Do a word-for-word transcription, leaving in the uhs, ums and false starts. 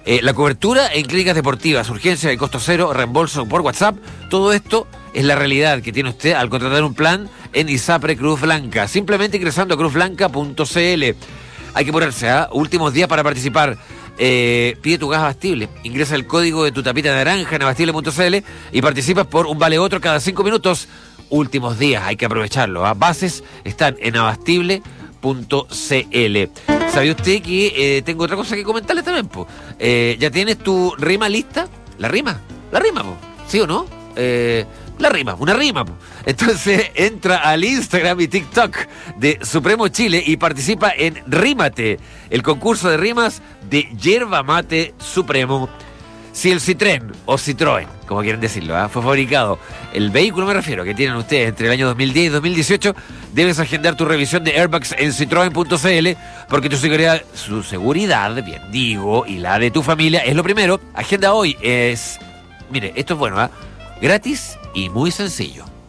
Eh, la cobertura en clínicas deportivas, urgencia de costo cero, reembolso por WhatsApp, todo esto es la realidad que tiene usted al contratar un plan en ISAPRE Cruz Blanca, simplemente ingresando a cruz blanca punto c l. Hay que ponerse a ¿eh? últimos días para participar. Eh, pide tu gas Abastible, ingresa el código de tu tapita naranja en abastible punto c l y participas por un vale otro cada cinco minutos. Últimos días, hay que aprovecharlo. ¿eh? Bases están en abastible punto c l. ¿Sabía usted que eh, tengo otra cosa que comentarle también, po? Eh, ¿Ya tienes tu rima lista? ¿La rima? ¿La rima, po? ¿Sí o no? Eh, la rima, una rima, po. Entonces entra al Instagram y TikTok de Supremo Chile y participa en Rímate, el concurso de rimas de Yerba Mate Supremo. Si el Citroën o Citroën, como quieren decirlo, ¿eh? fue fabricado, el vehículo me refiero, que tienen ustedes entre el año dos mil diez y dos mil dieciocho, debes agendar tu revisión de airbags en citroen punto c l, porque tu seguridad, su seguridad, bien digo, y la de tu familia es lo primero. Agenda hoy, es, mire, esto es bueno, ¿eh? gratis y muy sencillo.